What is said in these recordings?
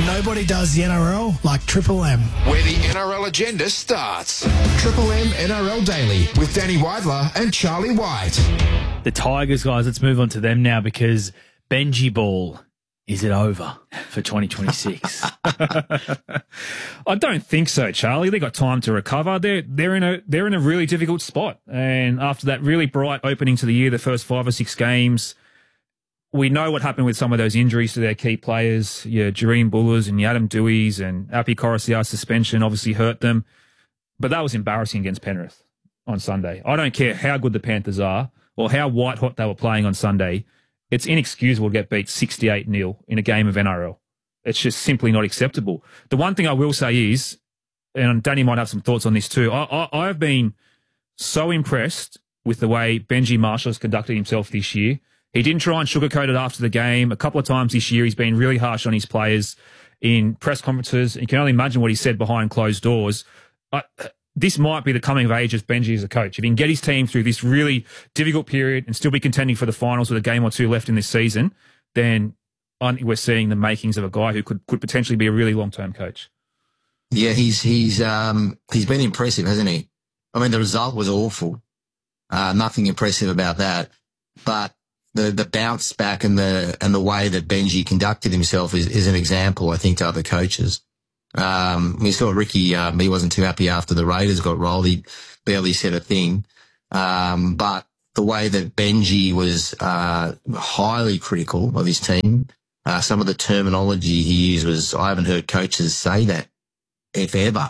Nobody does the NRL like Triple M. Where the NRL agenda starts. Triple M NRL Daily with Danny Weidler and Charlie White. The Tigers, guys, let's move on to them now because Benji Ball, is it over for 2026? I don't think so, Charlie. They got time to recover. They're in a really difficult spot. And after that really bright opening to the year, the first 5 or 6 games, we know what happened with some of those injuries to their key players. Your Jareen Bullers and your Adam Deweys and Api Korosiar's suspension obviously hurt them. But that was embarrassing against Penrith on Sunday. I don't care how good the Panthers are or how white hot they were playing on Sunday. It's inexcusable to get beat 68-0 in a game of NRL. It's just simply not acceptable. The one thing I will say is, and Danny might have some thoughts on this too, I have been so impressed with the way Benji Marshall has conducted himself this year. He didn't try and sugarcoat it after the game. A couple of times this year, he's been really harsh on his players in press conferences. You can only imagine what he said behind closed doors. This might be the coming of age of Benji as a coach. If he can get his team through this really difficult period and still be contending for the finals with a game or two left in this season, then I think we're seeing the makings of a guy who could potentially be a really long-term coach. Yeah, he's been impressive, hasn't he? I mean, the result was awful. Nothing impressive about that. But the bounce back and the way that Benji conducted himself is an example, I think, to other coaches. We saw Ricky, he wasn't too happy after the Raiders got rolled. He barely said a thing. But the way that Benji was highly critical of his team, some of the terminology he used was, I haven't heard coaches say that, if ever.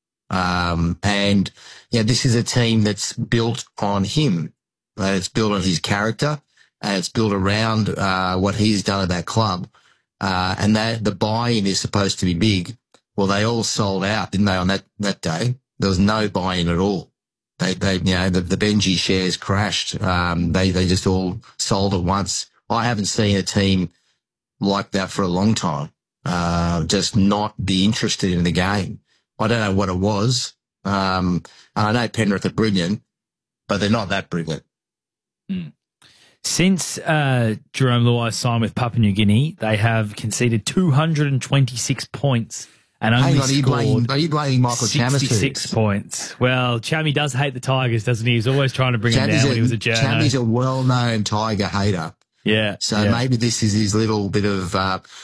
And yeah, this is a team that's built on him. It's built on his character. And it's built around what he's done at that club. And that the buy-in is supposed to be big. Well, they all sold out, didn't they, on that day? There was no buy-in at all. The Benji shares crashed. They just all sold at once. I haven't seen a team like that for a long time. Just not be interested in the game. I don't know what it was. And I know Penrith are brilliant, but they're not that brilliant. Mm. Since Jerome Luai signed with Papua New Guinea, they have conceded 226 points and only scored are you blaming Michael 66 points. Well, Chammy does hate the Tigers, doesn't he? He's always trying to bring him down when he was a journo. Chammy's a well-known Tiger hater. Yeah. So maybe this is his little bit of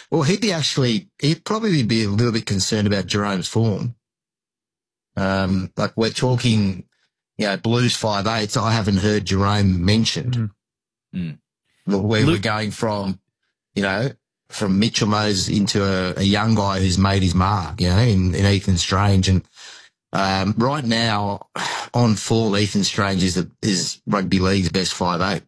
he'd probably be a little bit concerned about Jerome's form. Like we're talking, Blues 5/8. I haven't heard Jerome mentioned. Mm-hmm. Mm. Where we're going from, from Mitchell Moses into a young guy who's made his mark, in Ethan Strange. And right now, on full, Ethan Strange is rugby league's best 5'8".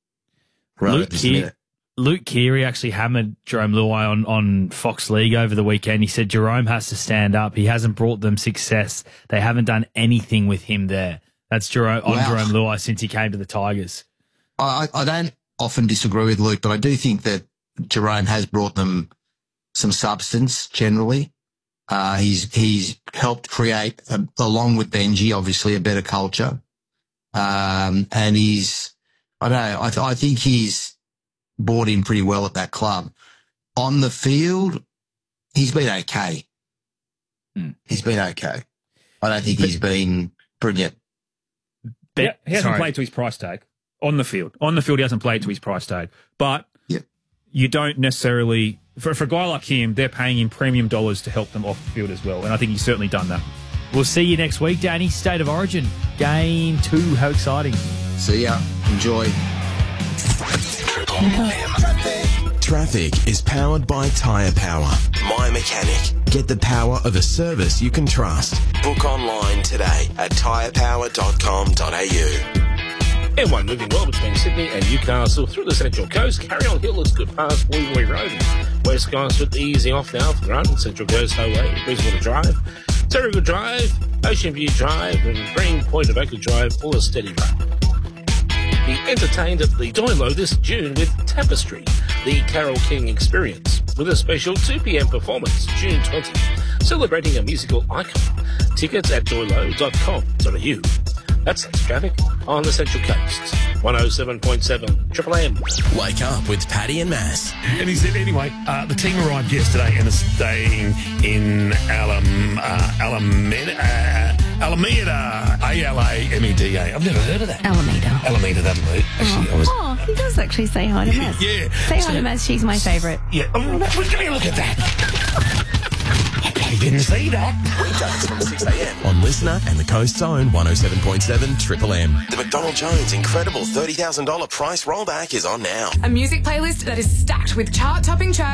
Luke Keary actually hammered Jerome Luai on Fox League over the weekend. He said Jerome has to stand up. He hasn't brought them success. They haven't done anything with him there. That's Jerome Luai since he came to the Tigers. I don't often disagree with Luke, but I do think that Jerome has brought them some substance generally. He's helped create, along with Benji, obviously, a better culture. And I think he's bought in pretty well at that club. On the field, he's been okay. He's been okay. I don't think he's been brilliant. He hasn't played to his price tag. On the field, he hasn't played to his price tag. But you don't necessarily, for a guy like him, they're paying him premium dollars to help them off the field as well. And I think he's certainly done that. We'll see you next week, Danny. State of Origin, Game 2. How exciting. See ya. Enjoy. Traffic is powered by Tyre Power. My Mechanic. Get the power of a service you can trust. Book online today at tyrepower.com.au. M1 moving well between Sydney and Newcastle through the Central Coast. Carry on Hill is good past Woolworths Road. West Gosford easing off now for Grant, Central Coast Highway, Brisbane Drive, Terrigal Drive, Ocean View Drive and Green Point of Oakland Drive, all a steady run. Be entertained at the Doilo this June with Tapestry, the Carole King Experience, with a special 2 p.m. performance June 20, celebrating a musical icon. Tickets at doilo.com.au. That's traffic on the Central Coast. 107.7 Triple M. Wake up with Paddy and Mass. And he said, anyway, the team arrived yesterday and are staying in Alameda, Alameda. I've never heard of that. Alameda, that actually, Oh, he does actually say hi to Maz. Yeah. Say hi to Maz, she's my favourite. Yeah. Oh, give me a look at that. I didn't see that. Weekdays from 6 a.m. on Listener and the Coast's own 107.7 Triple M. The McDonald Jones incredible $30,000 price rollback is on now. A music playlist that is stacked with chart-topping tracks